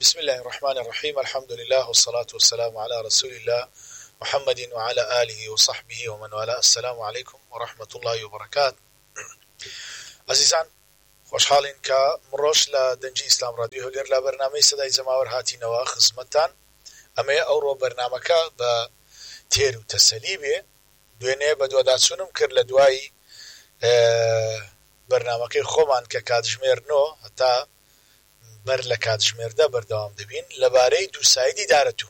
بسم الله الرحمن الرحيم الحمد لله والصلاة والسلام على رسول الله محمد وعلى آله وصحبه ومن والاه. السلام عليكم ورحمة الله وبركاته. عزيزان خوشحالين کە مڕۆژ لە دەنجی ئیسلام رادیۆ هەگەر لە بەرنامەی سەدای جەماوەر هاتینەوە خزمەتتان. ئەمەیە ئەوڕۆ بەرنامەکە بە تێر و تەسەلی بێ، دوێنێ بە دووەداچوونم کرد لە دوای بەرنامەکەی خۆمان کە کاتژمێر 9 هەتا بەر لە کاتژمێردا بەردەوام دەبین لەبارەی دووسایدی دارەتوو.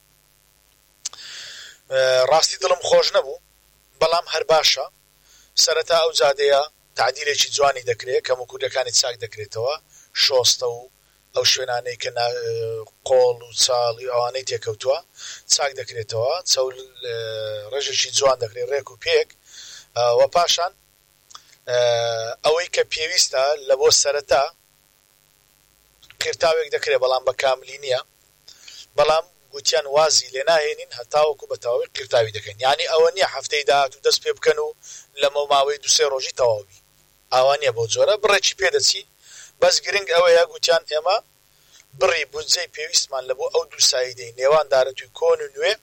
ڕاستی دڵم خۆش نەبوو، بەڵام هەر باشە. سەرەتا ئەو جادەیە تعدیلێکی جوانی دەکرێت کە موکودەکانی چاک دەکرێتەوە، شۆستە و ئەو شوێنانەی کە قۆڵ و چاڵی ئەوانەی تێکەوتووە چاک دەکرێتەوە، چەول ڕێژێکی جوان دەکرێت ڕێک و پێک و پاشان ئەوەی کە پێویستە لە بۆ سەرەتا قیرتاوێک دەکرێت، بەڵام بە کاملی نییە، بەڵام گوتیان وازی لێ ناهێنین هەتاوەکو بە تەواوی قیرتاوی دەکەین. یعنی ئەوە نییە هەفتەی داهات و دەست پێ بکەن و لە ماوەی 2-3 ڕۆژی تەواوی ئەوە نییە. بۆ جۆرە بڕێکی پێدەچی، بەس گرنگ ئەوەیە گوتیان ئێمە بڕی بودجەی پێویستمان لە بۆ ئەو دووسایدەی نێوان دارەتووی کۆن و نوێ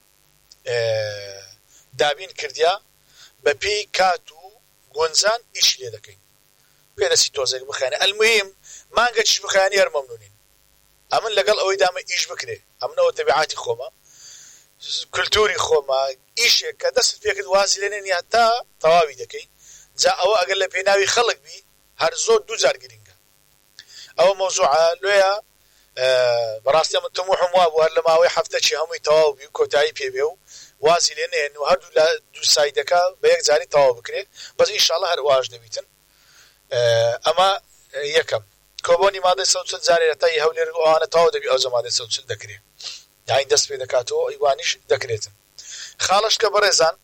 دابین کردیا بە پێی کات و گۆنجان ئیشی لێ دەکەین، پێدەچی تۆزێک بخێنێ. ئەلموهیم مانگە چش بخێنی هەر مەمنونین. ئەمن لەگەڵ ئەوەی دامە ئیش بکرێ، ئەمنەوە تەبیعاتی خۆمە، کولتوری خۆمە، ئیشێک کە دەست پێکرد وازی لێ نێنی هەتا تەواوی دەکەی. جا ئەوە ئەگەر لە پێناوی خەڵک بی هەر زۆر دوو جار گرینگە. ئەوە مەوزوعە لۆیە بەڕاستی من تەموحم وا بوو هەر لە ماوەی هەفتەی هەمووی تەواو بی و کۆتایی پێبێ و وازی لێ نێن و هەردوو لە دوو سایدەکە بە یەک جاری تەواو بکرێت، بەس ئینشاڵڵا هەر واژ دەبیتن. ئەمە یەکەم کۆبۆنی مادەی 140 جارێ تای هەولێر ئەوانە تەواو دەبی ئەو زەمادەی 140 دەکرێت، داین دەست پێ دەکاتەوە ئیوانیش دەکرێتن. خاڵش کە بەڕێزان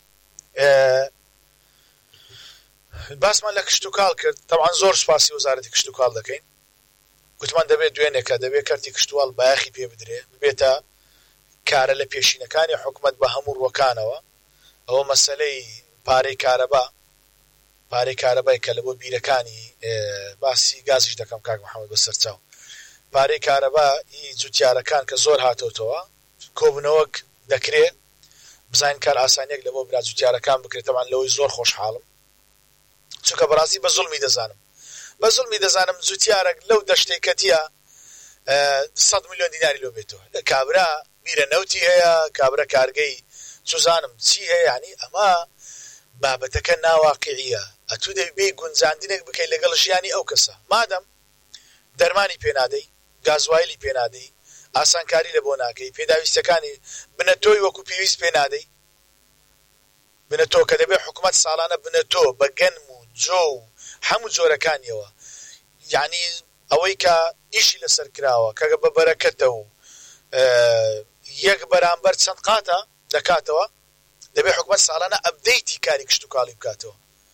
باسمان لە کشتتوکاڵ کرد، تەوان زۆر سپاسی وەزارەتی کشتتوکاڵ دەکەین. گوتمان دەبێت دوێنێکە دەبێت کەرتی کشتتوواڵ بایەخی پێ بدرێ، ببێتە کارە لە پێشینەکانی حکومەت بە هەموو ڕوەکانەوە. ئەوە مەسەلەی پارەی کارەبای کە لە بۆ بیرەکانی باسی گازیش دەکەم کاک محەممەد بەسەرچاو. پارەی کارەبا جوتیارەکان کە زۆر هاتۆتەوە کۆبنەوەک دەکرێت، بزانین کار ئاسانیەک لە بۆ برا جوتیارەکان بکرێت. تەمان لەوەی زۆر خۆشحاڵم، چونکە بەڕاستی بە زوڵمی دەزانم جوتیارێک لەو دەشتەی کەتیە 100 میلیۆن دیناری لۆ بێتەوە، کابرا بیرە نەوتی هەیە، کابرا کارگەی چوزانم چی هەیە. ینی ئەمە بابەتەکە ناواقعیە، ئەتوو دەبێ گونجاندنێک بکەی لەگەڵ ژیانی ئەو کەسە. مادەم دەرمانی پێنادەی، گازوایلی پێنادەی، ئاسانکاری لە بۆ ناکەی، پێداویستەکانی بنەتۆی وەکو پێویست پێنادەی، بنەتۆ کە دەبێت حکومەت ساڵانە بنەتۆ بە گەنم و جۆ و هەموو جۆرەکانیەوە. یعنی ئەوەی کە ئیشی لەسەر کراوە کە بە بەرەکەتە و یەک بەرامبەر چەند قاتە دەکاتەوە، دەبێت حکومەت ساڵانە ئەبدەیتی کاری کشتتوکاڵی بکاتەوە،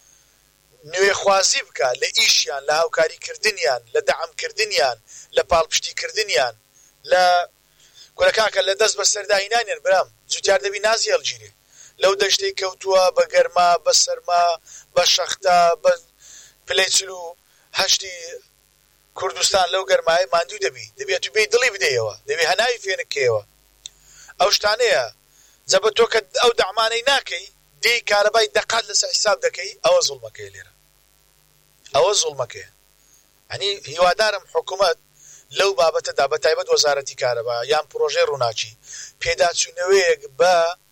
نوێخوازی بکە لە ئیشیان، لە هاوکاریکردنیان، لە دەعمکردنیان، لە پاڵپشتیکردنیان، لە گۆرەکاکە لە دەست بە سەرداهینانیان. برام جوتیار دەبی نازی هەڵگیرێ لەو دەشتەی کەوتووە بە گەرما، بە سەرما، بە شەختە، بە پلەی 48 کوردستان لەو گەرمایە ماندوو دەبێت و بێی دڵی بدەیەوە، دەبێت هەناوی فێنکەیەوە. ئەو شتانەیە جەبە تۆ کە ئەو دەعمانەی ناکەی دێی کارەبای دەقات لەسەر حساب دەکەی، ئەوە زوڵمەکەی لێرە، ئەوە زوڵمەکەیە. هەنی هیوادارم حکومەت لەو بابەتەدا بە تایبەت وەزارەتی کارەبا یان پرۆژەی ڕووناچی پێداچوونەوەیەک بە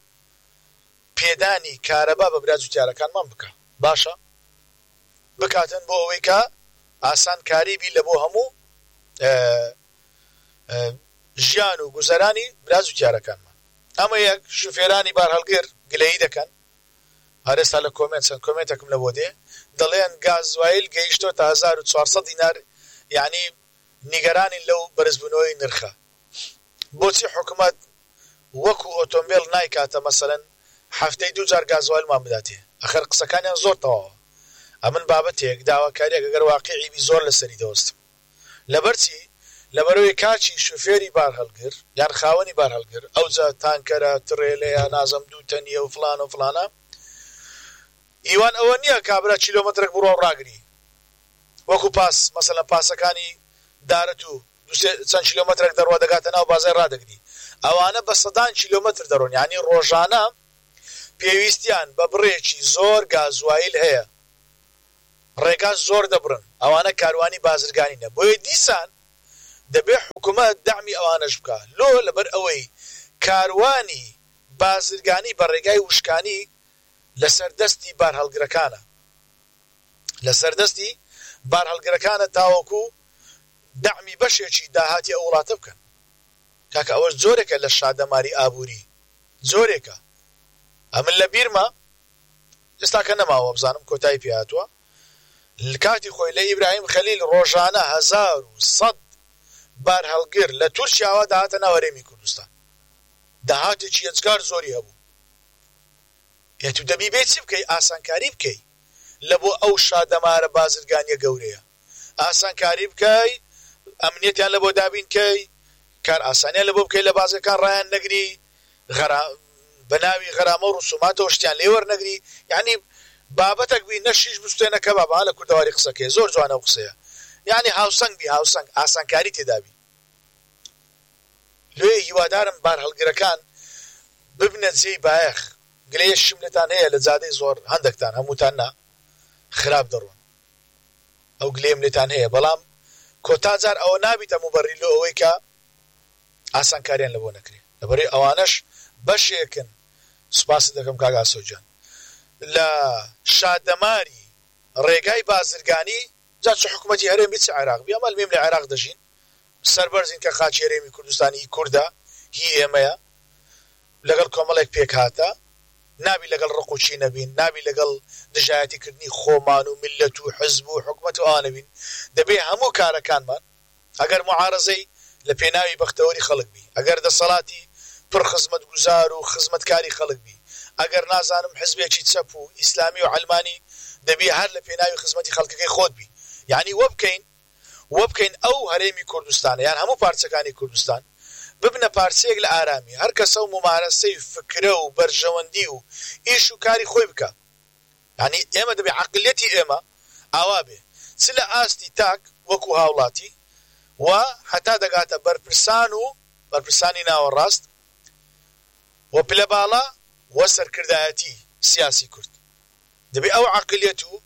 پێدانی کارەبا بە برا جوتیارەکانمان بکە، باشە بکاتن بۆ ئەوەی کە ئاسانکاری بی لە بۆ هەموو ژیان و گوزەرانی برا جوتیارەکانمان. ئەمە یەک شوفێرانی بار هەڵگر گلەیی دەکەن. هەرێستا لە کۆمنت چەند کۆمنتێکم لە بۆ دێ دەڵێن گازوایل گەیشتۆ تا 1400 دینار، یعنی نیگەرانی لەو بەرزبوونەوەی نرخە. بۆچی حکومەت وەکو ئۆتۆمبیل نایکاتە مەسەلەن هەفتەی 2 جار گازوایلمان بداتێ؟ ئەخەر قسەکانیان زۆر تەواوە. ئەمن بابەتێک داواکاریەک ئەگەر واقعی بی زۆر لەسەری دەوەستم. لەبەرچی لەبەرەوەی کاچی شوفێری بار هەڵگر یان خاوەنی بار هەڵگر ئەوجا تانکەرە تڕێلەیە نازەم دوو تەنیە و فلان و فلانە، ئیوان ئەوە نییە کابرا کیلۆمەترێک بڕۆ ڕاگری وەکو پاس مەسەلەن پاسەکانی دارەت و چەند کیلۆمەترێک دەڕوا دەگاتە ناو بازای ڕادەگری ئەوانە بە سەدان کیلۆمەتر دەڕۆن یعنی ڕۆژانە پێویستیان بە بڕێکی زۆر گازوایل هەیە ڕێگا زۆر دەبڕن ئەوانە کاروانی بازرگانینە بۆیە دیسان دەبێ حکوومەت دەعمی ئەوانەش بکە لۆ لەبەر ئەوەی کاروانی بازرگانی بە ڕێگای وشکانی لەسەر دەستی بار هەڵگرەکانە لەسەر دەستی بار هەڵگرەکانە تاوەکو دەعمی بەشێکی داهاتی ئەو وڵاتە بکەن کاکە ئەوەش زۆرێکە لە شادەماری ئابووری زۆرێکە ئەمن لە بیرمە ئێستا کە نەماوە بزانم کۆتایی پێهاتووە کاتی خۆی لە ئیبراهیم خەلیل ڕۆژانە 1100 بار هەڵگر لە تورکیاوە داهاتە ناو هەرێمی کوردستان داهاتێکی هێزگار زۆری هەبوو هێتو دەبی بێ چی بکەی ئاسانکاری بکەی لە بۆ ئەو شادەمارە بازرگانیە گەورەیە ئاسانکاری بکەی ئەمنیەتیان لە بۆ دابین کەی کار ئاسانیان لە بۆ بکەی لە بازەکان ڕایان نەگری بە ناوی غەرامە و ڕسوماتەوە شتیان لێ وەرنەگری یعنی بابەتێک بی نەشیش بستێنە کەبابە لە کوردەواری قسەکەی زۆر جوانە و قسەیە یعنی هاوسەنگ بی هاوسەنگ ئاسانکاری تێدابی لێ هیوادارم بار هەڵگرەکان ببنە جێی بایەخ گلەیە شملتان هەیە لە جادەی زۆر هەندێکتان هەمووتان نا خراپ دەڕۆن ئەو گلێم لێتان هەیە بەڵام کۆتاجار ئەوە نابیتە موبەڕی لۆ ئەوەی کە ئاسانکاریان لە بۆ نەکرێ لەبەرەی ئەوانەش بەشێکن سوپاسی دەکەم کاک ئاسۆجان لە شادەماری ڕێگای بازرگانی جا چ حکومەتی هەرێمی چ عێراق بیا مەلمیم لە عێراق دەژین سەربەرزین کە خاچی هەرێمی کوردستانی کوردە هی ئێمەیە لەگەڵ کۆمەڵێک پێک هاتە نابی لەگەڵ ڕقوچی نەبین نابی لەگەڵ دژایەتیکردنی خۆمان و میلەت و حزب و حکومەت و ئانەبین دەبێ هەموو کارەکانمان ئەگەر معارەزەی لە پێناوی بەختەوەری خەڵک بی ئەگەر دەسەڵاتی پر خزمەت گوزار و خزمەتکاری خەڵک بی ئەگەر نازانم حزبێکی چەپ و ئیسلامی و علمانی دەبێ هەر لە پێناوی خزمەتی خەڵکەکەی خۆت بی یعنی وە بکەین ئەو هەرێمی کوردستانە یان هەموو پارچەکانی کوردستان ببنە پارچەیەک لە ئارامی هەر کەسە و ممارەسەی فکرە و بەرژەوەندی و ئیش و کاری خۆی بکە یعنی ئێمە دەبێ عەقلیەتی ئێمە ئاوا بێ چ لە ئاستی تاک وەکو هاوڵاتی و حتا دەگاتە بەرپرسانی ناوەڕاست و پلە باڵا و سەرکردایەتی سیاسی کورد دەبێ ئەو عەقلیەت و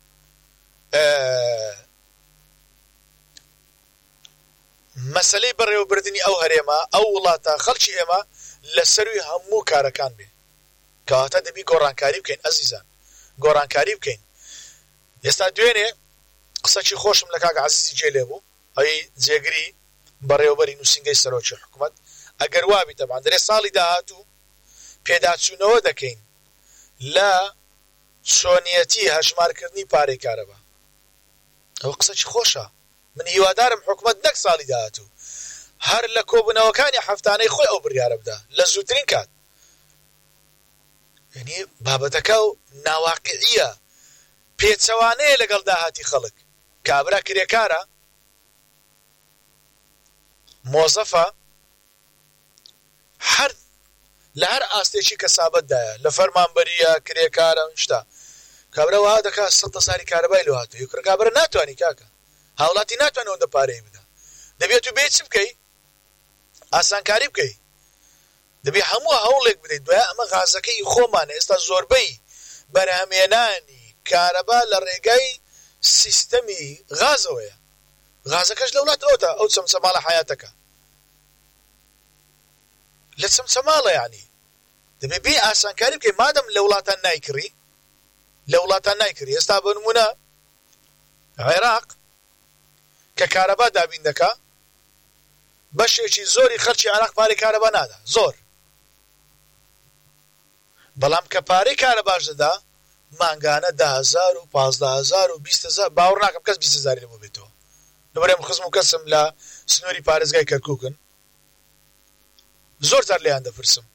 مەسەلەی بەڕێوەبردننی ئەو هەرێمە ئەو وڵاتە خەڵکی ئێمە لە سەروی هەموو کارەکان بێ کەواتە دەبی گۆڕانکاری بکەین ئەزیزان گۆڕانکاری بکەین ئێستا دوێنێ قسەکی خۆشم لە کاک عەزیزی جێلێ بوو ئەوی جێگری بەڕێوەبەری نووسینگەی سەرۆکی حکوومەت ئەگەر وابی تەبان دەرێ ساڵی داهاتوو پێداچوونەوە دەکەین لە چۆنیەتی هەژمارکردنی پارەی کارەبا ئەوە قسەکی خۆشە من هیوادارم حکومەت نەک ساڵی داهاتوو هەر لە کۆبوونەوەکانی هەفتانەی خۆی ئەو بڕیارە بدە لە زووترین کات یعنی بابەتەکە و ناواقعیە پێچەوانەیە لەگەڵ داهاتی خەڵک کابرا کرێکارە مۆزەفە هەر لە هەر ئاستێکی کەسابەتدایە لە فەرمانبەریە کرێکارە شتا کابرا وها دەکات 100 کارەبای لێ هاتووە یەکڕ کابرا ناتوانانی کاکە هاوڵاتی ناتوانێت ئەوەندە پارەی بدە دەبێت و بێت چ بکەی ئاسانکاری بکەی دەبێت هەموو هەوڵێک بدەیت دوایە ئەمە غازەکەی خۆمانە ئێستا زۆربەی بەرهەمێنانی کارەبا لە ڕێگای سیستەمی غازەوەیە غازەکەش لە وڵات ئەوتە ئەو چەمچەماڵە حیاتەکە لە چەمچەماڵە یعنی دەبێت بێ ئاسانکاری بکەی مادەم لە وڵاتان نایکڕی ئێستا بە نمونە عێراق کە کارەبا دابین دەکا بەشێکی زۆری خەڵکی عێراق پارەی کارەبا نادا زۆر بەڵام کە پارەی کارەباش دەدا مانگانە 10,000 و 15,000 و 20,000 باوەڕ ناکەم کەس 20,000 لێ بۆ بێتەوە لەبەرێم خزم و کەسم لە سنووری پارێزگای کەرکووکن زۆر جار لێیان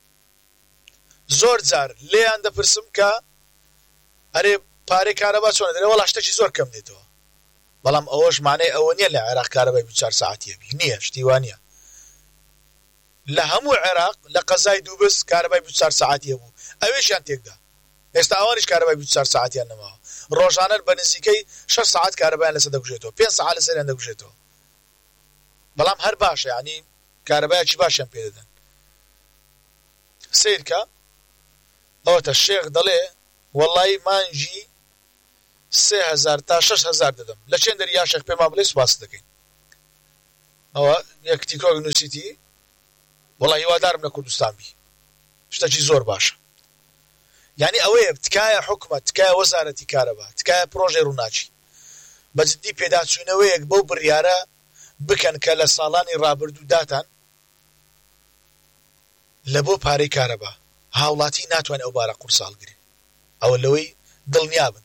دەپرسم کە ئەرێ پارەی کارەبا چۆنە دەرێ وەڵا شتێکی زۆر کەم دێتەوە بەڵام ئەوەش مانای ئەوە نییە لە عێراق کارەبای 24 ساعتیە بی نییە شتیوانە لە هەموو عێراق لە قەزای دووبست کارەبای 24 ساعتیە بوو ئەوێشیان تێکدا ئێستا ئەوانش کارەبای 24 ساعتیان نەماوە ڕۆژانە بە نزیکەی 6 ساعت کارەبایان لەسەر دەگوژێتەوە 5 ساعت لەسەریان دەگوژێتەوە بەڵام هەر باشە یعنی کارەبایەکی باشیان پێ دەدەن سیرکە ئەوەتە شێخ دەڵێ وەڵڵی مانجی 3000 تا 6000 دەدەم لە چێن دەری یا شێخ پێما بڵێ سوپاس دەکەین ئەوە یەک تیکۆک نووسیتی وەڵڵی هیوادارم لە کوردستان بی شتێکی زۆر باشە یعنی ئەوەیە تکایە حکومەت تکایە وەزارەتی کارەبا تکایە پرۆژەی ڕووناچی بەجددی پێداچوونەوەیەک بەو بڕیارە بکەن کە لە ساڵانی ڕابردوو داتان لە بۆ پارەی کارەبا هاوڵاتی ناتوانێت ئەو بارە قورساڵگرێ ئەوە لەوەی دڵنیابن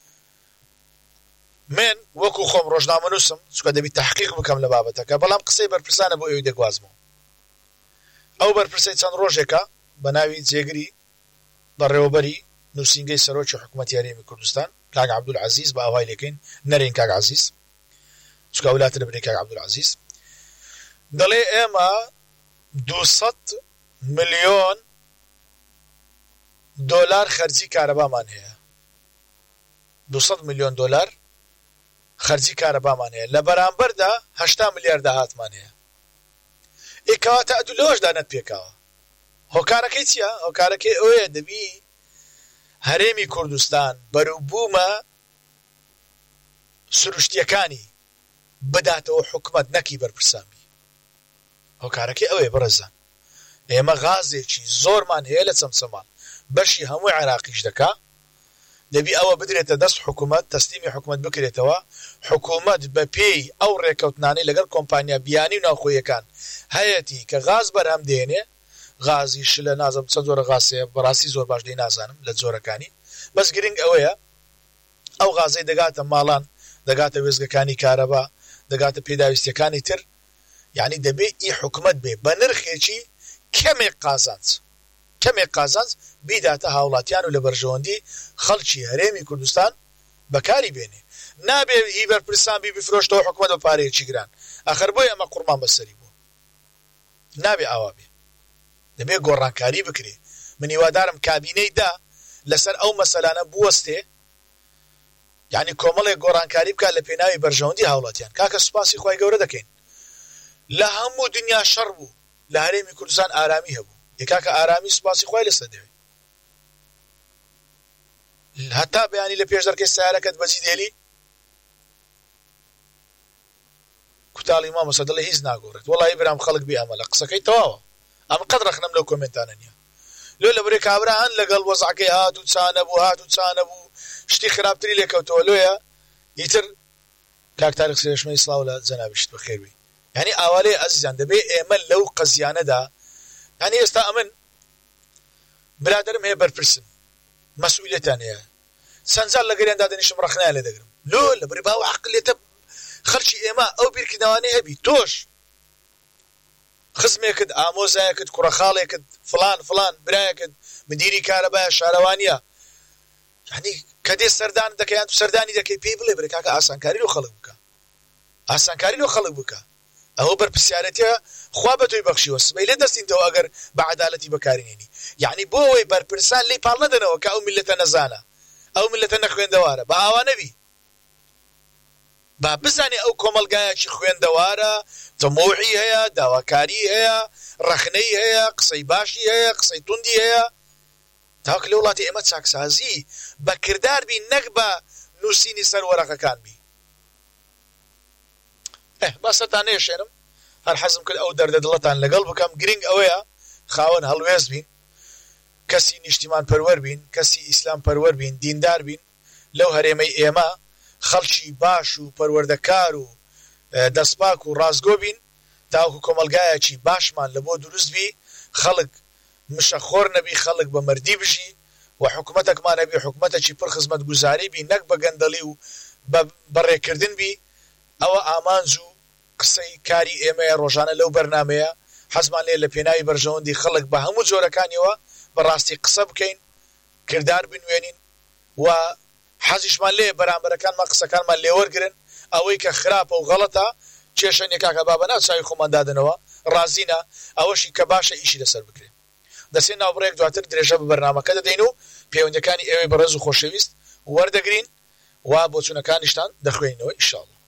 من وەکو خۆم ڕۆژنامە نووسم چکە دەبی تحقیق بکەم لە بابەتەکە بەڵام قسەی بەرپرسانە بۆ ئێوەی دەگوازمەوە ئەو بەرپرسەی چەند ڕۆژێکە بە ناوی جێگری بەڕێوەبەری نووسینگەی سەرۆکی حکوومەتی هەرێمی کوردستان کاک عەبدولعەزیز بە ئاوای لێکەین نەرێن کاک عەزیز چکە وڵاتە دەبرێ کاک عەبدولعەزیز دەڵێ ئێمە 200 ملیۆن دۆلار خەرجی کارەبامان هەیە 200 ملیۆن دۆلار خەرجی کارەبامان هەیە لە بەرامبەردا 80 ملیار داهاتمان هەیە ئێکەواتە ئەدوو لەوەشدا نەت پێکاوە هۆکارەکەی چییە؟ هۆکارەکەی ئەوەیە دەبی هەرێمی کوردستان بەروبوومە سروشتیەکانی بداتەوە حکومەت نەکی بەرپرسامی هۆکارەکەی ئەوەیە بەڕێزان ئێمە غازێکی زۆرمان هەیە لە چەمچەمان بەشی هەمووی عێراقیش دەکا دەبی ئەوە بدرێتە دەست حکومەت تەسلیمی حکومەت بکرێتەوە حکومەت بە پێی ئەو ڕێکەوتنانەی لەگەڵ کۆمپانیا بیانی و ناوخۆیەکان هەیەتی کە غاز بەرهەم دێنێ غازی شلە نازم چەند جۆرە غاسەیە بەڕاستی زۆر باش دەی نازانم لە جۆرەکانی بەس گرنگ ئەوەیە ئەو غازەی دەگاتە ماڵان دەگاتە وێزگەکانی کارەبا دەگاتە پێداویستیەکانی تر یعنی دەبێ ئی حکومەت بێ بە نرخێکی کەمێک قازانج بیداتە هاوڵاتیان و لە بەرژەوەندی خەڵکی هەرێمی کوردستان بەکاری بێنێ نابێ هی بەرپرسان بی بفرۆشتەوە حکومەت بە پارەیەکی گران ئەخەر بۆی ئەمە قوربان بەسەری بوو نابێ ئاوا بێ دەبێ گۆڕانکاری بکرێ من هیوادارم کابینەی دا لەسەر ئەو مەسەلانە بوەستێ یعنی کۆمەڵێک گۆڕانکاری بکات لە پێناوی بەرژەوەندی هاوڵاتیان کاکە سوپاسی خی گەورە دەکەین لە هەموو دنیا شەڕ بوو لە هەرێمی کوردستان ئارامی هەبوو یکاکە ئارامی سوپاسی خی لەسەر دەوێت هەتا بەیانی لە پێش دەرکەی سیارەکەت بەجی دێلی کوتاڵی مامۆستا دەڵێ هیچ ناگۆڕێت وەڵی برام خەڵک بێ ئەمە لە قسەکەی تەواوە ئەمە قەت ڕەخنەم لەو کۆمنتانە نییە لۆ لە بەرێ کابرا هەن لەگەڵ وەزعەکەی هاتوو چانەبوو شتی خراپتری لێکەوتەوە لۆیە ئیتر کاک تاریخ سێشمەی سڵاو لە جەنابشت بەخێربی یعنی ئاوالەیە ئەزیزان دەبێ ئێمە لەو قەزیانەدا یعنی ئێستا ئەمن برادرم هەیە بەرپرسن مەسئولیەتان هەیە چەندجار لە گەریاندا دەنیشم ڕەخنایان لێ دەگرم لۆ لە بەری باو عەقلێتە خەڵکی ئێمە ئەو بیرکردنەوانەی هەبی تۆش خزمێکت ئامۆزایەکت کوڕەخاڵێکت فلان برایەکت مدیری کارەبایە شارەوانیە یعنی کە دێ سەردان دەکەیان تو سەردانی دەکەی پێی بڵێ برێ کاکە ئاسانکاری لۆ خەڵک بکە ئەوە بەرپرسیارەتە خوا بە تۆی بەخشیوە سبەی لێ دەستینتەوە ئەگەر بە عەدالەتی بەکارهێنی یعنی بۆ ئەوەی بەرپرسان لێی پاڵ نەدەنەوە کە ئەو میلەتە نەزانە ئەو میلەتە نەخوێندەوارە بە ئاوا نەبی با بزانێ ئەو کۆمەلگایەکی خوێندەوارە تەمۆحی هەیە داواکاری هەیە ڕەخنەی هەیە قسەی باشی هەیە قسەی توندی هەیە تاوەکە لە وڵاتی ئێمە چاکسازی بە کردار بی نەک بە نووسینی سەر وەرەقەکان بی باسەتان نێشێنم هەر حەزم کرد ئەو دەردە دڵەتان لەگەڵ بکەم گرنگ ئەوەیە خاوەن هەڵوێز بین کەسی نیشتیمان پەروەر بین کەسی ئیسلام پەروەر بین دیندار بین لەو هەرێمەی ئێمە خەڵکی باش و پەروەردەکار و دەستپاک و ڕازگۆ بین تاوەکو کۆمەلگایەکی باشمان لە بۆ دروست بی خەڵک مشەخۆر نەبی خەڵک بە مەردی بژی و حکومەتێکمان هەبی حکومەتێکی پڕ خزمەت گوزاری بی نەک بە گەندەڵی و بەڕێکردن بی ئەوە ئامانج و قسەی کاری ئێمەیە ڕۆژانە لەو بەرنامەیە حەزمان لێ لە پێناوی بەرژەوەندی خەڵک بە هەموو جۆرەکانیەوە بەڕاستی قسە بکەین کردار بنوێنین و حەزیشمان لێ بەرامبەرەکانمان قسەکانمان لێوەرگرن ئەوەی کە خراپە و غەڵەتە کێشەنێ کاکە با بەناو چاوی خۆمان دادنەوە ڕازینە ئەوەشی کە باشە ئیشی لەسەر بکرێن دەسێ ناوبڕێک دواتر درێژە بە بەرنامەکە دەدەین و پەیوەندەکانی ئێوەی بەڕێز و خۆشەویست وەردەگرین و بۆچوونەکانیشتان دەخوێنینەوە ئینشاءالله